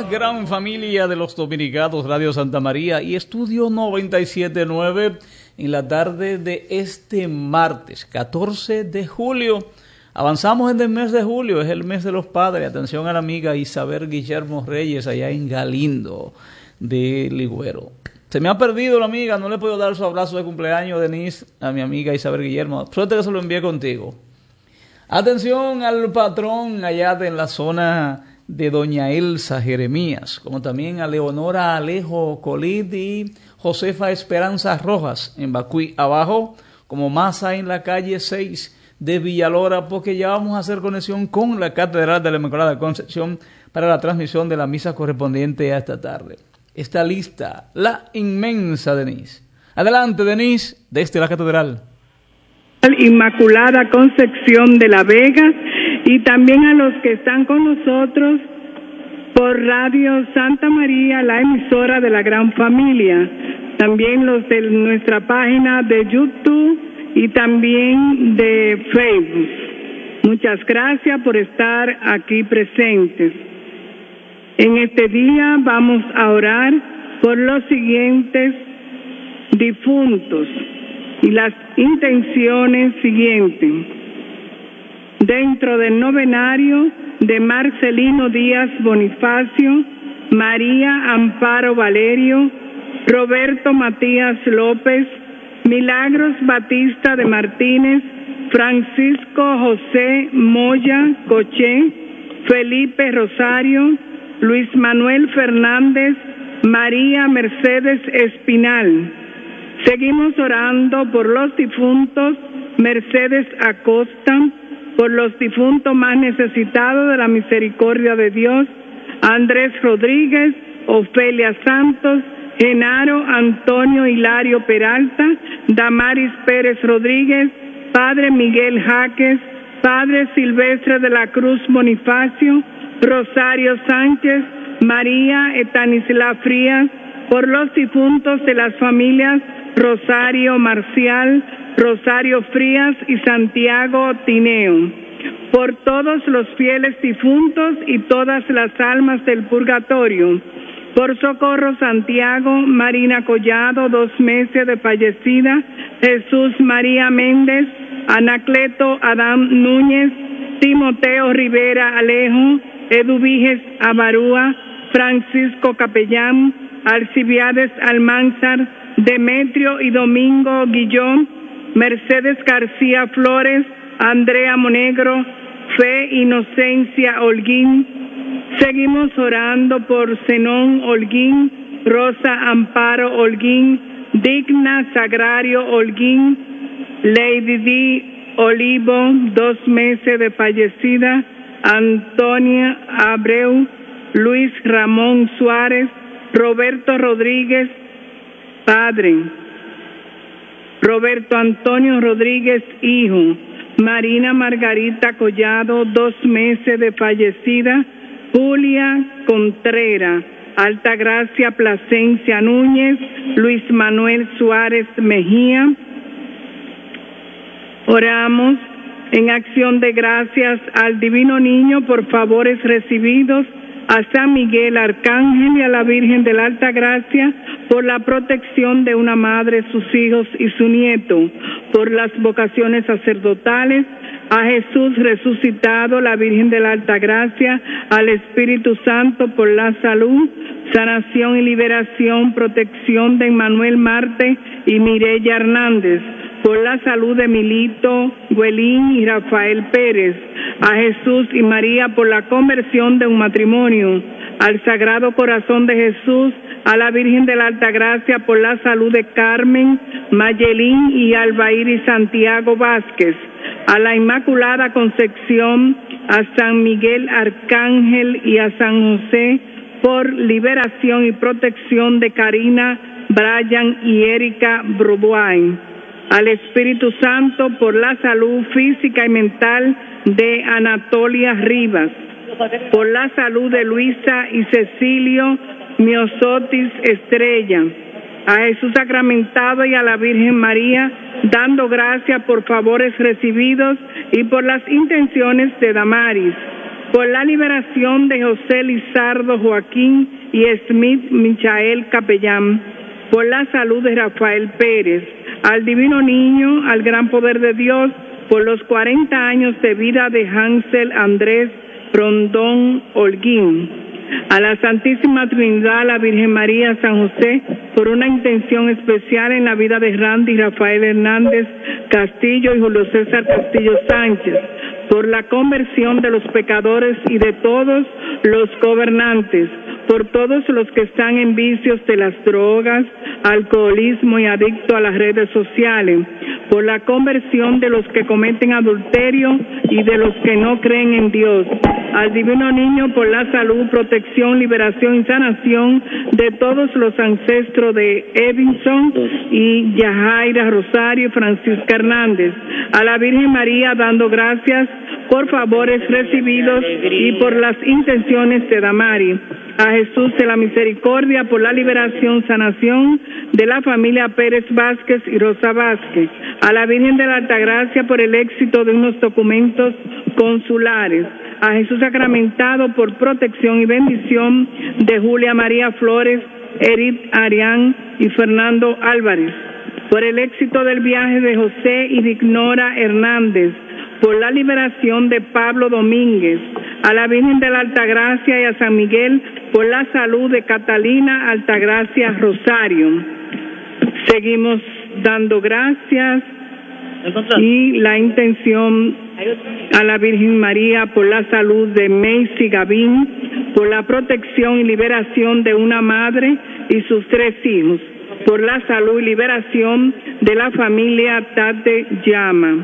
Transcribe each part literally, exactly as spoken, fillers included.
gran familia de los dominicanos, Radio Santa María y Estudio noventa y siete punto nueve en la tarde de este martes, catorce de julio. Avanzamos en el mes de julio, es el mes de los padres. Atención a la amiga Isabel Guillermo Reyes, allá en Galindo de Ligüero. Se me ha perdido la amiga, no le puedo dar su abrazo de cumpleaños, Denise, a mi amiga Isabel Guillermo. Suerte que se lo envié contigo. Atención al patrón allá de en la zona de Doña Elsa Jeremías, como también a Leonora Alejo Colit y Josefa Esperanza Rojas en Bacuy abajo, como Masa en la calle seis de Villalora, porque ya vamos a hacer conexión con la Catedral de la Inmaculada Concepción para la transmisión de la misa correspondiente a esta tarde. Está lista la inmensa Denise. Adelante, Denise, desde la Catedral. Inmaculada Concepción de la Vega, y también a los que están con nosotros por Radio Santa María, la emisora de la gran familia, también los de nuestra página de YouTube y también de Facebook. Muchas gracias por estar aquí presentes. En este día vamos a orar por los siguientes difuntos y las intenciones siguientes. Dentro del novenario de Marcelino Díaz Bonifacio, María Amparo Valerio, Roberto Matías López, Milagros Batista de Martínez, Francisco José Moya Coché, Felipe Rosario, Luis Manuel Fernández, María Mercedes Espinal. Seguimos orando por los difuntos Mercedes Acosta, por los difuntos más necesitados de la misericordia de Dios, Andrés Rodríguez, Ofelia Santos, Genaro Antonio Hilario Peralta, Damaris Pérez Rodríguez, Padre Miguel Jaques, Padre Silvestre de la Cruz Bonifacio, Rosario Sánchez, María Etanisla Frías, por los difuntos de las familias Rosario Marcial, Rosario Frías y Santiago Tineo, por todos los fieles difuntos y todas las almas del purgatorio, por Socorro Santiago, Marina Collado, dos meses de fallecida, Jesús María Méndez, Anacleto Adán Núñez, Timoteo Rivera Alejo, Eduviges Abarúa, Francisco Capellán, Alcibiades Almanzar, Demetrio y Domingo Guillón, Mercedes García Flores, Andrea Monegro, Fe Inocencia Holguín. Seguimos orando por Zenón Holguín, Rosa Amparo Holguín, Digna Sagrario Holguín, Lady D. Olivo, dos meses de fallecida, Antonia Abreu, Luis Ramón Suárez, Roberto Rodríguez, padre, Roberto Antonio Rodríguez, hijo, Marina Margarita Collado, dos meses de fallecida, Julia Contreras, Altagracia Plasencia Núñez, Luis Manuel Suárez Mejía. Oramos en acción de gracias al Divino Niño por favores recibidos, a San Miguel Arcángel y a la Virgen de la Alta Gracia por la protección de una madre, sus hijos y su nieto, por las vocaciones sacerdotales, a Jesús resucitado, la Virgen de la Alta Gracia, al Espíritu Santo por la salud, sanación y liberación, protección de Emmanuel Marte y Mireya Hernández, por la salud de Milito Güelín y Rafael Pérez, a Jesús y María por la conversión de un matrimonio, al Sagrado Corazón de Jesús, a la Virgen de la Alta Gracia por la salud de Carmen, Mayelín y Albair y Santiago Vázquez, a la Inmaculada Concepción, a San Miguel Arcángel y a San José por liberación y protección de Karina, Brian y Erika Bruduay, al Espíritu Santo por la salud física y mental de Anatolia Rivas, por la salud de Luisa y Cecilio Miosotis Estrella, a Jesús sacramentado y a la Virgen María, dando gracias por favores recibidos y por las intenciones de Damaris, por la liberación de José Lizardo Joaquín y Smith Michael Capellán, por la salud de Rafael Pérez, al Divino Niño, al gran poder de Dios, por los cuarenta años de vida de Hansel Andrés Rondón Holguín, a la Santísima Trinidad, a la Virgen María, San José, por una intención especial en la vida de Randy Rafael Hernández Castillo y Julio César Castillo Sánchez, por la conversión de los pecadores y de todos los gobernantes, por todos los que están en vicios de las drogas, alcoholismo y adictos a las redes sociales, por la conversión de los que cometen adulterio y de los que no creen en Dios, al Divino Niño por la salud, protección, liberación y sanación de todos los ancestros de Evinson y Yajaira Rosario y Francisca Hernández, a la Virgen María dando gracias por favores recibidos y por las intenciones de Damari, a Jesús de la Misericordia por la liberación, sanación de la familia Pérez Vázquez y Rosa Vázquez, a la Virgen de la Altagracia por el éxito de unos documentos consulares, a Jesús sacramentado por protección y bendición de Julia María Flores, Edith Arián y Fernando Álvarez, por el éxito del viaje de José y Dignora Hernández, por la liberación de Pablo Domínguez, a la Virgen de la Altagracia y a San Miguel por la salud de Catalina Altagracia Rosario. Seguimos dando gracias y la intención a la Virgen María por la salud de Macy Gavín, por la protección y liberación de una madre y sus tres hijos, por la salud y liberación de la familia Tate Llama,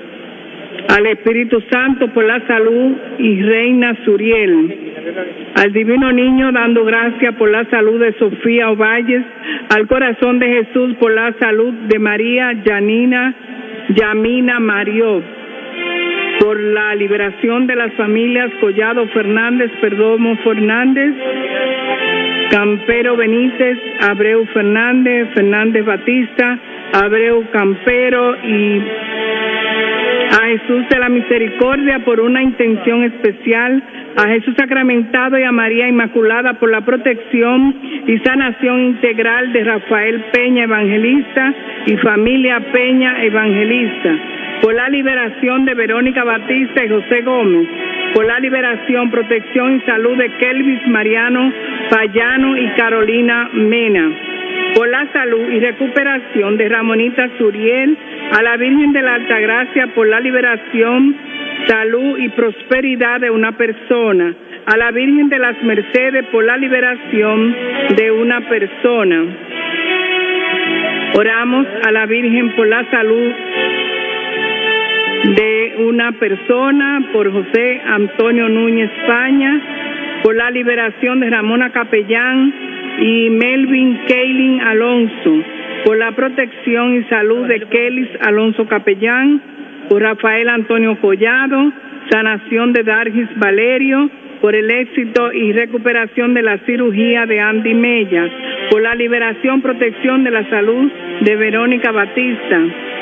al Espíritu Santo por la salud y Reina Suriel, al Divino Niño dando gracias por la salud de Sofía Ovalles, al Corazón de Jesús por la salud de María Yanina Yamina Mario, por la liberación de las familias Collado Fernández, Perdomo Fernández, Campero Benítez, Abreu Fernández, Fernández Batista, Abreu Campero y a Jesús de la Misericordia por una intención especial, a Jesús sacramentado y a María Inmaculada por la protección y sanación integral de Rafael Peña Evangelista y familia Peña Evangelista, por la liberación de Verónica Batista y José Gómez, por la liberación, protección y salud de Kelvis Mariano Payano y Carolina Mena, por la salud y recuperación de Ramonita Suriel, a la Virgen de la Altagracia por la liberación, salud y prosperidad de una persona, a la Virgen de las Mercedes por la liberación de una persona. Oramos a la Virgen por la salud de una persona, por José Antonio Núñez España, por la liberación de Ramona Capellán y Melvin Keilin Alonso, por la protección y salud de Kelis Alonso Capellán, por Rafael Antonio Collado, sanación de Dargis Valerio, por el éxito y recuperación de la cirugía de Andy Mella, por la liberación, protección de la salud de Verónica Batista,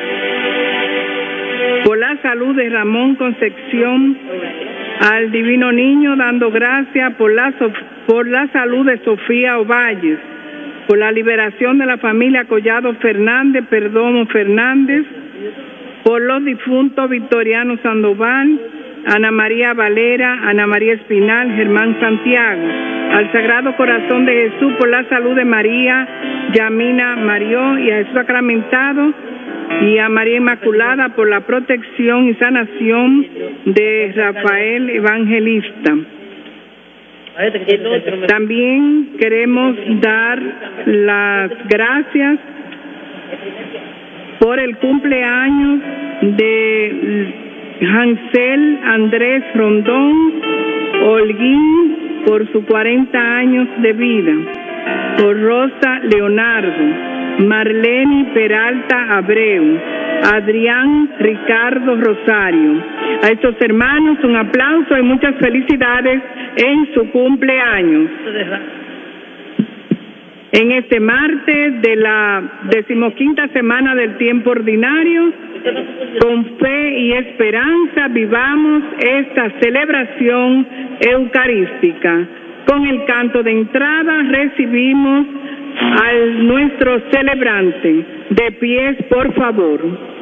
por la salud de Ramón Concepción, al Divino Niño dando gracias por la, por la salud de Sofía Ovalles, por la liberación de la familia Collado Fernández, Perdomo Fernández, por los difuntos Victoriano Sandoval, Ana María Valera, Ana María Espinal, Germán Santiago, al Sagrado Corazón de Jesús por la salud de María Yamina Marió y a Jesús sacramentado, y a María Inmaculada por la protección y sanación de Rafael Evangelista. También queremos dar las gracias por el cumpleaños de Hansel Andrés Rondón Holguín por sus cuarenta años de vida, por Rosa Leonardo, Marlene Peralta Abreu, Adrián Ricardo Rosario. A estos hermanos un aplauso y muchas felicidades en su cumpleaños. En este martes de la decimoquinta semana del tiempo ordinario, con fe y esperanza vivamos esta celebración eucarística. Con el canto de entrada recibimos a nuestro celebrante. De pies, por favor.